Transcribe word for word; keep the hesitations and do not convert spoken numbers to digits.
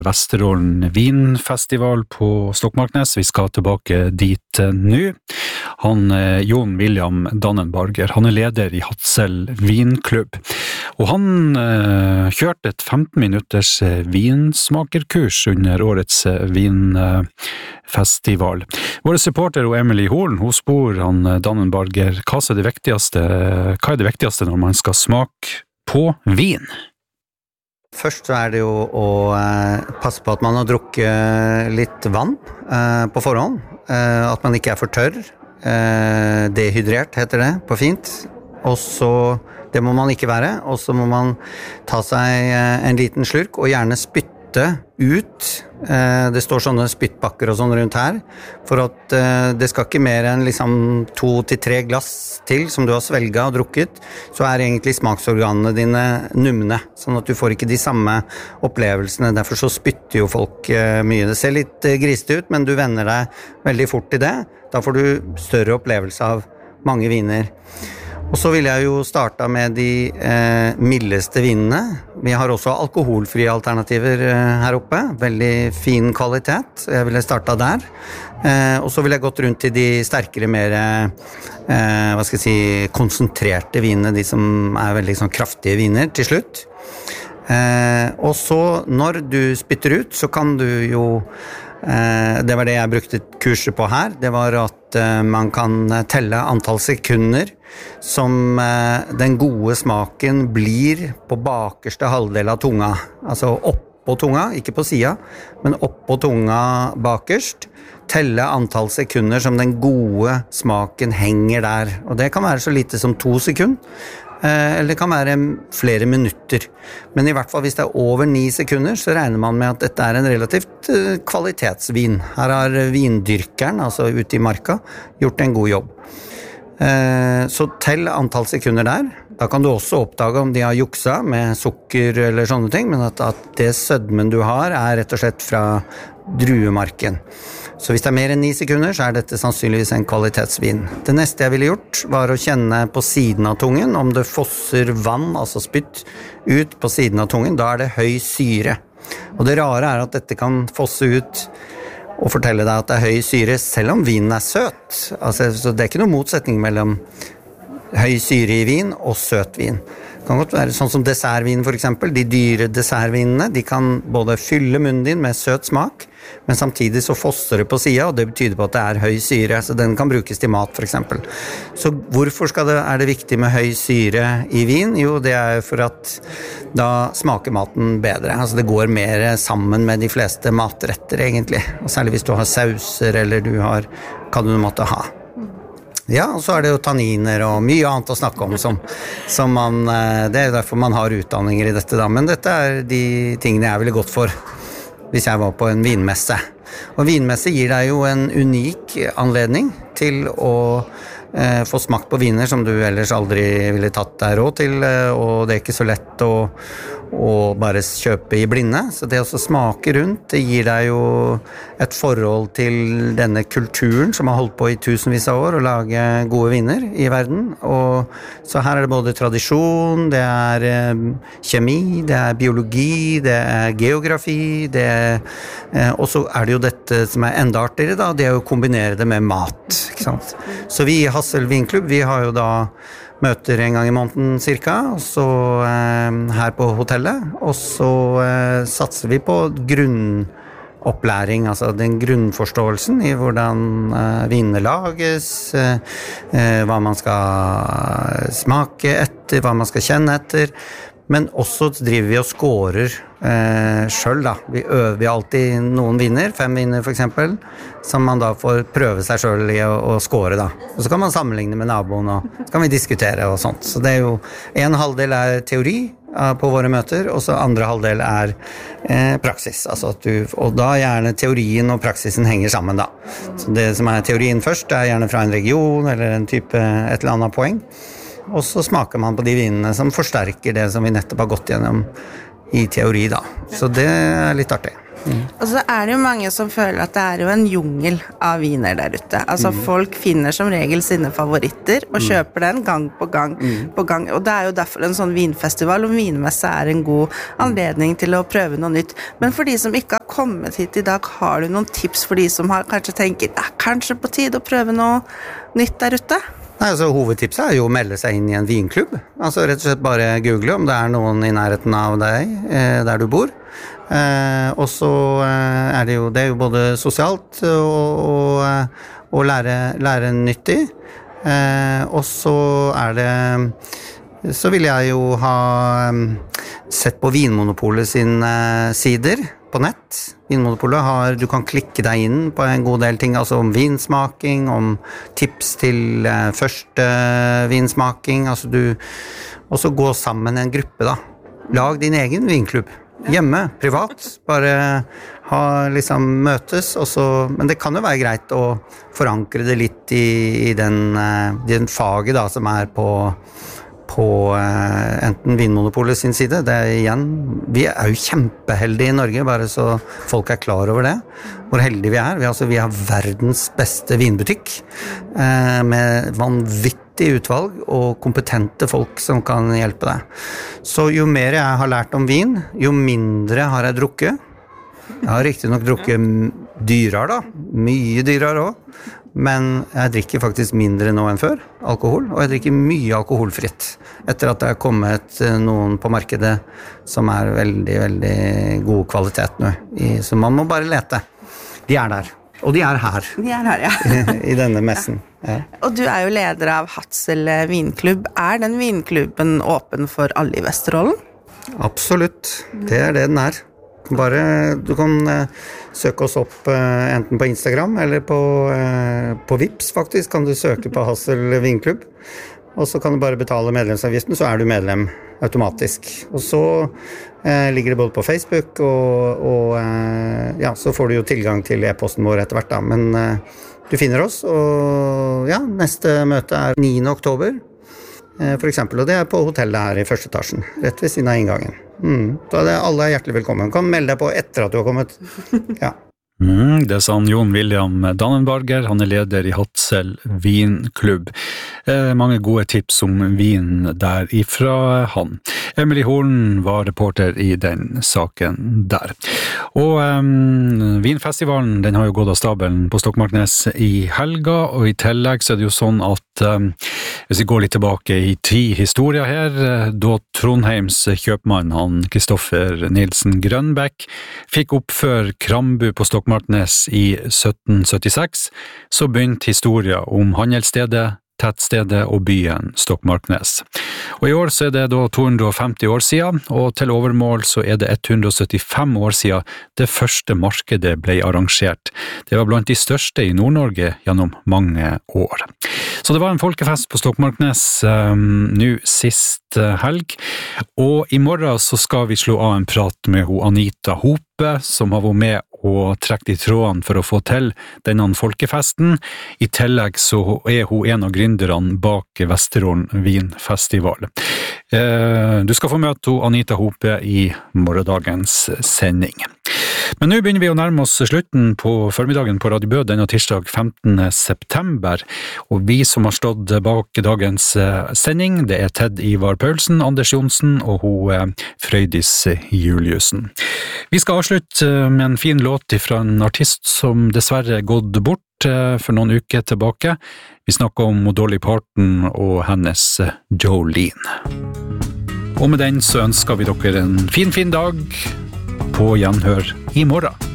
Vesterålen vinfestival på Stokmarknes. Vi skal tilbake dit nå. Han, Jon William Dannenbarger, han er leder i Hadsel vinklubb. Og han eh, kjørte et femten minutters vinsmakerkurs under årets vinfestival. Vår supporter og Emily Horn, hun spor han Dannenbarger, hva er det viktigste, hva er det viktigste når man skal smake på vin? Først så er det jo å eh, passe på at man har drukket litt vann eh, på forhånd, eh, at man ikke er for tørr, eh, dehydrert heter det på fint, og så, det må man ikke være, og så må man ta seg eh, en liten slurk og gjerne spytte ut, eh, det står sånne spyttbakker og sånn rundt her, for at eh, det skal ikke mer enn liksom to til tre glass til som du har svelget og drukket, så er egentlig smaksorganene dine numne, sånn at du får ikke de samme opplevelsene, derfor så spytter jo folk eh, mye. Det ser litt eh, griste ut, men du venner deg veldig fort til det, da får du større opplevelse av mange viner. Og så vil jeg jo starte med de eh, mildeste vinene. Vi har også alkoholfrie alternativer eh, her oppe. Veldig fin kvalitet. Jeg ville starta der. Eh, og så vil jeg gått rundt til de sterkere, mer eh, hva skal jeg si, konsentrerte vinene, de som er veldig sånn kraftige viner til slutt. Eh, og så når du spytter ut, så kan du jo eh, det var det jeg brukte kurset på her. Det var at eh, man kan telle antall sekunder som eh, den gode smaken blir på bakerste halvdel av tunga. Altså opp på tunga, ikke på sida, men opp på tunga bakerst. Telle antall sekunder som den gode smaken henger der. Og det kan være så lite som to sekunder, eh, eller det kan være flere minutter. Men i hvert fall hvis det er over ni sekunder, så regner man med at dette er en relativt eh, kvalitetsvin. Her har vindyrkeren, altså ute i marka, gjort en god jobb. Så tell antall sekunder der. Da kan du også oppdage om de har juksa med sukker eller sånne ting, men at, at det sødmen du har er rett og slett fra druemarken. Så hvis det er mer enn ni sekunder, så er dette sannsynligvis en kvalitetsvin. Det neste jeg ville gjort var å kjenne på siden av tungen, om det fosser vann, altså spytt, ut på siden av tungen, da er det høy syre. Og det rare er at dette kan fosse ut og fortelle deg at det er høy syre, selv om vinen er søt. Altså, så det er ikke noen motsetning mellom høy syre i vin og søt vin. Det kan godt være sånn som dessertvin for eksempel. De dyre dessertvinene, de kan både fylle munnen din med søt smak, men samtidig så fosser det på siden, og det betyder på at det er høy syre, så den kan brukes til mat for eksempel. Så hvorfor skal det, er det viktig med høy syre i vin? Jo, det er for at da smaker maten bedre. Altså det går mer sammen med de fleste matretter egentlig, og særlig hvis du har sauser eller du har hva du måtte ha. Ja, og så er det jo tanniner og mye annet å snakke om som, som man, det er derfor man har utdanninger i dette da, men dette er de tingene jeg ville gått for hvis jeg var på en vinmesse. Og vinmesse gir deg jo en unik anledning til å eh, få smakt på viner som du ellers aldri ville tatt deg råd til, og det er ikke så lett å, å bare kjøpe i blinde. Så det å smake rundt, det gir deg jo et forhold til denne kulturen som har holdt på i tusenvis av år å lage gode viner i verden. Og så her er det både tradisjon, det er eh, kjemi, det er biologi, det er geografi, det er, eh, og så er det jo dette som er enda artigere da, det er å kombinere det med mat, ikke sant? Så vi i Hadsel vinklubb, vi har jo da møter en gang i måneden cirka, og så eh, her på hotellet, og så eh, satser vi på grunnopplæring, altså den grunnforståelsen i hvordan eh, vinene lages, eh, hva man skal smake etter, hva man skal kjenne etter, men også driver vi og skårer eh, selv da. Vi øver alltid noen viner, fem viner for eksempel, som man da får prøve seg selv i å, å skåre da. Og så kan man sammenligne med naboen, og så kan vi diskutere og sånt. Så det er jo, en halvdel er teori eh, på våre møter, og så andre halvdel er eh, praksis. Altså at du, og da gjerne teorien og praksisen henger sammen da. Så det som er teorien først, er gjerne fra en region, eller en type, et eller annet poeng. Og så smaker man på de vinene som forsterker det som vi nettopp har gått gjennom i teori da. Så det er litt artig. Mm. Og så er det jo mange som føler at det er jo en jungel av viner der ute. Altså mm. folk finner som regel sine favoritter og mm. kjøper den gang på gang mm. på gang. Og det er jo derfor en sånn vinfestival og vinmesse er en god anledning til å prøve noe nytt. Men for de som ikke har kommet hit i dag, har du noen tips for de som har, kanskje tenker, det er kanskje på tide å prøve noe nytt der ute? Nei, altså hovedtipset er jo å melde seg inn i en vinklubb. Altså rett og slett bare google om det er noen i nærheten av deg, eh, der du bor. Eh, og så eh, er det jo, det er jo både sosialt og, og, og lære, lære nyttig. Eh, og så er det, så vil jeg jo ha sett på Vinmonopolet sine sider på nett. Vinmonopolet har, du kan klikke deg inn på en god del ting, altså om vinsmaking, om tips til eh, første vinsmaking, altså du, og så gå sammen en gruppe da. Lag din egen vinklubb. Hjemme, privat, bare ha, liksom, møtes, og så, men det kan jo være greit å forankre det litt i, i den, uh, den faget da, som er på, på uh, enten Vinmonopolet sin side. Det er igjen, vi er jo kjempeheldige i Norge, bare så folk er klar over det, hvor heldige vi er. Vi, altså, vi har verdens beste vinbutikk, uh, med vanvittig utvalg og kompetente folk som kan hjelpe deg. Så jo mer jeg har lært om vin, jo mindre har jeg drukket. Jeg har riktig nok drukket dyrere da, mye dyrere også, men jeg drikker faktisk mindre nå enn før, alkohol, og jeg drikker mye alkoholfritt, etter at det er kommet noen på markedet som er veldig, veldig god kvalitet nå. Så man må bare lete. De er der. Og de er her. De er her, ja. I denne messen. Ja. Og du er jo leder av Hadsel vinklubb. Er den vinklubben åpen for alle i Vesterålen? Absolutt. Det er det den er. Bare, du kan uh, søke oss opp uh, enten på Instagram eller på, uh, på Vips, faktisk. Kan du søke på Hadsel vinklubb. Og så kan du bare betale medlemsavgiften, så er du medlem automatisk. Og så eh, ligger det både på Facebook, og, og eh, ja, så får du jo tilgang til e-posten vår etter hvert da. Men eh, du finner oss, og ja, neste møte er niende oktober, eh, for eksempel, og det er på hotellet her i første etasjen, rett ved siden av inngangen. Mm. Så er det, alle er hjertelig velkommen. Du kan melde deg på etter at du har kommet. Ja. Mm, det sa han Jon William Dannenbarger, han er leder i Hadsel vinklubb. Eh, mange gode tips om vin der ifra han. Emily Horn var reporter i den saken der. Og um, vinfestivalen, den har jo gått av stabelen på Stokmarknes i helga, og i tillegg så er det jo sånn at um, hvis vi går litt tilbake i ti historier her, da Trondheims kjøpmann, han Kristoffer Nilsen Grønbæk, fikk oppfør Krambu på Stokmarknes i sytten syttiseks, så begynte historien om handelsstedet, tettstedet og byen Stokmarknes. Og i år så er det da to hundre og femti år siden, og til overmål så er det hundre og syttifem år siden det første markedet ble arrangert. Det var blant de største i Nord-Norge gjennom mange år. Så det var en folkefest på Stokmarknes um, nå sist uh, helg, og i morgen så skal vi slå av en prat med ho Anita Hope, som har vært med og trekt i trådene for å få til denne folkefesten. I tillegg så er hun en av gründerne bak Vesterålen vinfestival. Eh, du skal få møte Anita Hope i morgendagens sending. Men nå begynner vi å nærme oss slutten på formiddagen på Radio Bø denne tirsdag femtende september, og vi som har stått bak dagens sending, det er Ted Ivar Paulsen, Anders Jonsen og hun Frøydis Juliussen. Vi skal avslutte med en fin låt fra en artist som dessverre er gått bort for noen uker tilbake. Vi snakker om Dolly Parton og hennes Jolene. Og med den så ønsker vi dere en fin, fin dag, på gjenhør i morgen.